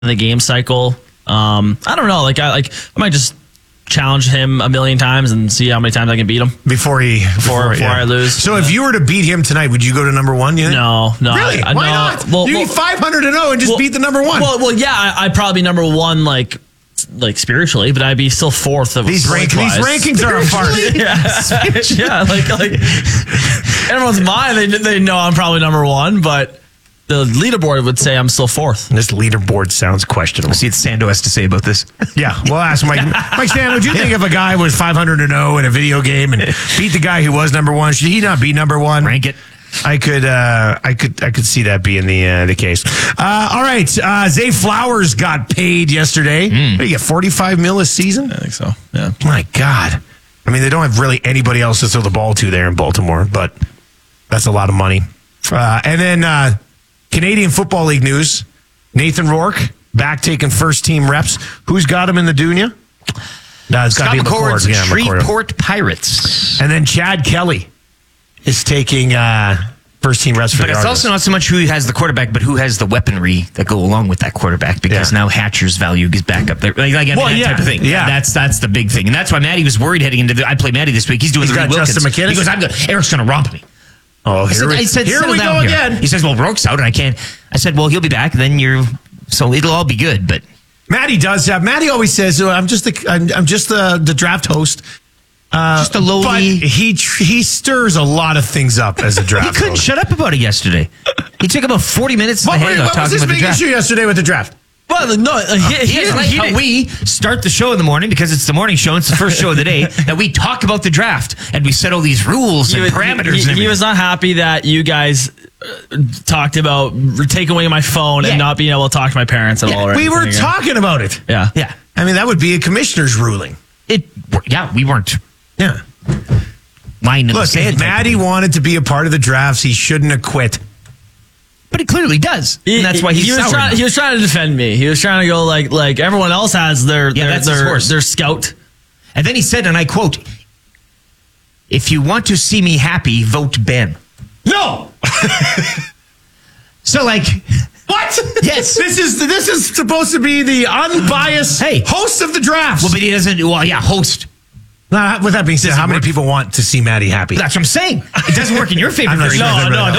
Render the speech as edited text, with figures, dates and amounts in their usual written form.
the game cycle. I don't know. I might just challenge him a million times and see how many times I can beat him before I lose. So if you were to beat him tonight, would you go to number one? No. Really? Why not? Well, you need 500-0 and just beat the number one. Well, yeah, I'd probably be number one, like spiritually, but I'd be still fourth of these rankings are a farce. Yeah, like everyone's mind. They know I'm probably number one, but the leaderboard would say I'm still fourth. This leaderboard sounds questionable. See what Sando has to say about this. Yeah, we'll ask Mike. Mike Sando, would you think if a guy was 500-0 in a video game and beat the guy who was number one, should he not be number one? Rank it. I could see that being the case. All right, Zay Flowers got paid yesterday. What do you get, $45 million a season? I think so. Yeah. My God. I mean, they don't have really anybody else to throw the ball to there in Baltimore, but that's a lot of money. And then Canadian Football League news: Nathan Rourke back taking first team reps. Who's got him in the Dunya? It's got to be McCord's McCord. Shreveport Pirates. And then Chad Kelly is taking first team reps for the Argos. But it's also not so much who has the quarterback, but who has the weaponry that go along with that quarterback, because now Hatcher's value is back up there. Type of thing. Yeah. That's the big thing. And that's why Maddie was worried heading into I play Maddie this week. He's doing the Reed Wilkins. Justin McKinnon. He goes, Eric's going to romp me. Oh, here we go again. He says, well, Rourke's out and I can't. I said, well, he'll be back. Then so it'll all be good. But Maddie does have. Maddie always says, I'm just the draft host. Just a lowly. But he stirs a lot of things up as a draft host. He couldn't shut up about it yesterday. He took about 40 minutes to hang out talking about the draft. What was his big issue yesterday with the draft? Well, no, he doesn't like how we start the show in the morning, because it's the morning show. It's the first show of the day that we talk about the draft and we set all these rules and parameters. He was not happy that you guys talked about taking away my phone and not being able to talk to my parents at all. We were talking about it. Yeah. I mean, that would be a commissioner's ruling. We weren't. Yeah. Look, if Maddie wanted to be a part of the drafts, he shouldn't have quit. But he clearly does. And that's why he was trying to defend me. He was trying to go like everyone else has their scout. And then he said, and I quote, "If you want to see me happy, vote Ben." No. So what? Yes. This is supposed to be the unbiased host of the drafts. Well, but he doesn't. Well, yeah, host. With that being said, how many people want to see Maddie happy? That's what I'm saying. It doesn't work in your favor. No.